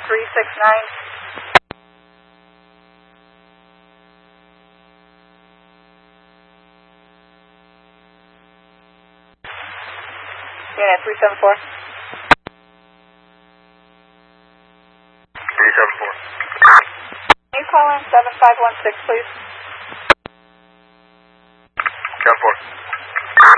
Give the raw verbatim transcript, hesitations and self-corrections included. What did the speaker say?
three six nine. Unit three seven four. three seven four. Can you call in seven five one six, please? ten four.